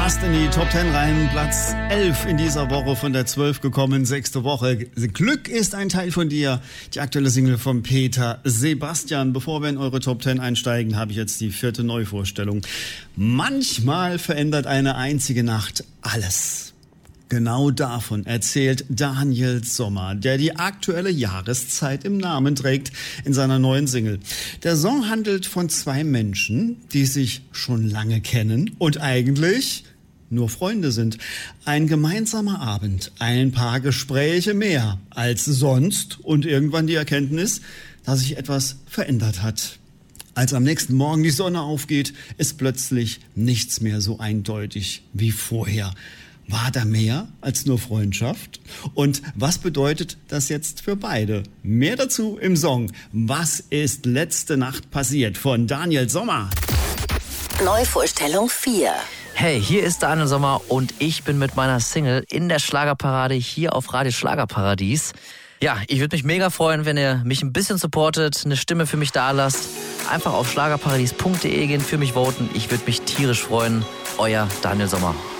fast in die Top 10 rein. Platz 11 in dieser Woche, von der 12 gekommen, 6. Woche. Glück ist ein Teil von dir. Die aktuelle Single von Peter Sebastian. Bevor wir in eure Top 10 einsteigen, habe ich jetzt die 4. Neuvorstellung. Manchmal verändert eine einzige Nacht alles. Genau davon erzählt Daniel Sommer, der die aktuelle Jahreszeit im Namen trägt, in seiner neuen Single. Der Song handelt von 2 Menschen, die sich schon lange kennen und eigentlich nur Freunde sind. Ein gemeinsamer Abend, ein paar Gespräche mehr als sonst und irgendwann die Erkenntnis, dass sich etwas verändert hat. Als am nächsten Morgen die Sonne aufgeht, ist plötzlich nichts mehr so eindeutig wie vorher. War da mehr als nur Freundschaft? Und was bedeutet das jetzt für beide? Mehr dazu im Song Was ist letzte Nacht passiert von Daniel Sommer. Neuvorstellung 4. Hey, hier ist Daniel Sommer und ich bin mit meiner Single in der Schlagerparade hier auf Radio Schlagerparadies. Ja, ich würde mich mega freuen, wenn ihr mich ein bisschen supportet, eine Stimme für mich da lasst. Einfach auf schlagerparadies.de gehen, für mich voten. Ich würde mich tierisch freuen. Euer Daniel Sommer.